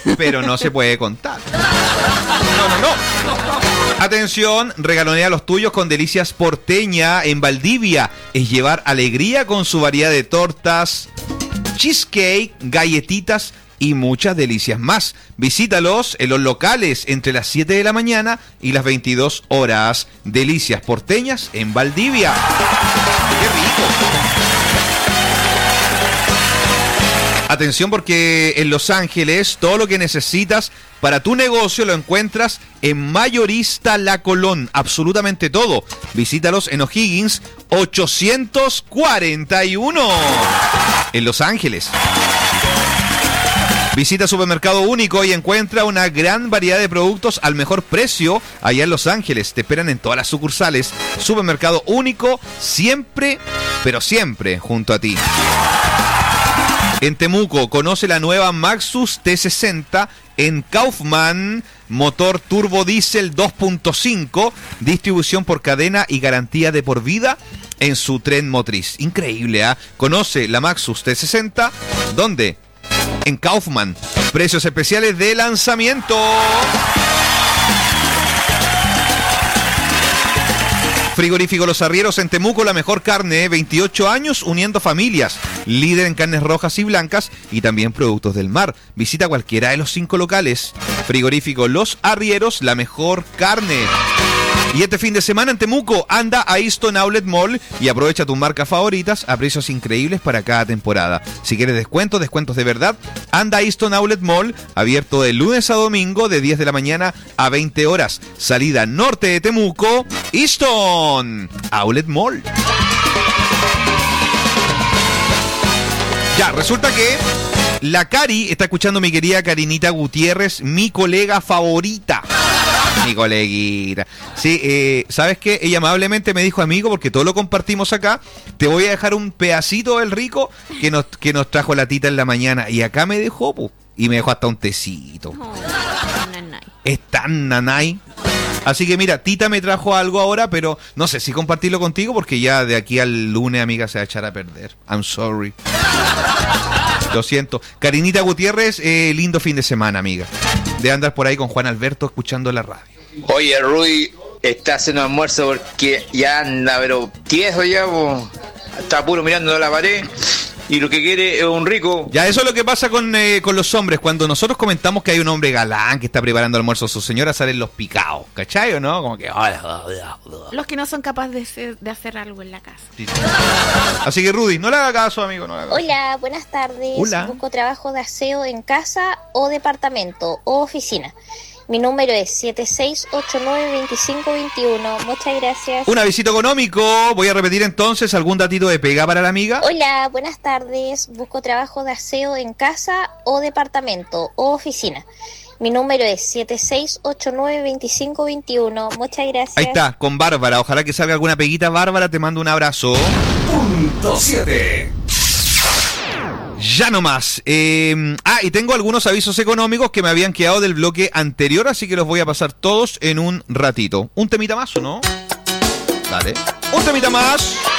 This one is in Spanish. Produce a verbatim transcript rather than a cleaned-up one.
pero no se puede contar. No, no, no. Atención, regalonea a los tuyos con Delicias Porteña en Valdivia. Es llevar alegría con su variedad de tortas, cheesecake, galletitas y muchas delicias más. Visítalos en los locales entre las siete de la mañana y las veintidós horas. Delicias Porteñas en Valdivia. ¡Qué rico! Atención, porque en Los Ángeles todo lo que necesitas para tu negocio lo encuentras en Mayorista La Colón. Absolutamente todo. Visítalos en O'Higgins ochocientos cuarenta y uno en Los Ángeles. Visita Supermercado Único y encuentra una gran variedad de productos al mejor precio allá en Los Ángeles. Te esperan en todas las sucursales. Supermercado Único, siempre, pero siempre junto a ti. En Temuco, conoce la nueva Maxus T sesenta en Kaufman, motor turbo diésel dos punto cinco, distribución por cadena y garantía de por vida en su tren motriz. Increíble, ¿ah? ¿eh? Conoce la Maxus T sesenta, ¿dónde? En Kaufman. Precios especiales de lanzamiento. Frigorífico Los Arrieros en Temuco, la mejor carne, veintiocho años uniendo familias. Líder en carnes rojas y blancas y también productos del mar. Visita cualquiera de los cinco locales. Frigorífico Los Arrieros, la mejor carne. Y este fin de semana en Temuco, anda a Easton Outlet Mall y aprovecha tus marcas favoritas a precios increíbles para cada temporada. Si quieres descuentos, descuentos de verdad, anda a Easton Outlet Mall, abierto de lunes a domingo de diez de la mañana a veinte horas. Salida norte de Temuco, Easton Outlet Mall. Ya, resulta que la Cari está escuchando a mi querida Karinita Gutiérrez, mi colega favorita. Mi coleguita. Sí, eh, ¿sabes qué? Ella amablemente me dijo, amigo, porque todo lo compartimos acá, te voy a dejar un pedacito del rico que nos, que nos trajo la tita en la mañana. Y acá me dejó, pu, y me dejó hasta un tecito. Oh, nanay. Es tan nanay. Así que mira, Tita me trajo algo ahora, pero no sé si compartirlo contigo porque ya de aquí al lunes, amiga, se va a echar a perder. I'm sorry. Lo siento. Karinita Gutiérrez, eh, lindo fin de semana, amiga. De andar por ahí con Juan Alberto escuchando la radio. Oye, Rudy, está haciendo almuerzo porque ya anda, pero tieso ya, po. Está puro mirando la pared. Y lo que quiere es un rico. Ya, eso es lo que pasa con, eh, con los hombres. Cuando nosotros comentamos que hay un hombre galán que está preparando almuerzo a su señora, salen los picados. ¿Cachai o no? Como que... Los que no son capaces de hacer, de hacer algo en la casa. Sí, sí. Así que, Rudy, no le haga caso, amigo. No le haga caso. Hola, buenas tardes. Hola. Busco trabajo de aseo en casa o departamento o oficina. Mi número es siete seis ocho nueve dos cinco dos uno. Muchas gracias. Un avisito económico. Voy a repetir entonces algún datito de pega para la amiga. Hola, buenas tardes. Busco trabajo de aseo en casa o departamento o oficina. Mi número es siete seis ocho nueve dos cinco dos uno. Muchas gracias. Ahí está, con Bárbara. Ojalá que salga alguna peguita. Bárbara, te mando un abrazo. Punto siete. Ya nomás. Eh, ah, y tengo algunos avisos económicos que me habían quedado del bloque anterior, así que los voy a pasar todos en un ratito. ¿Un temita más o no? Dale. Un temita más.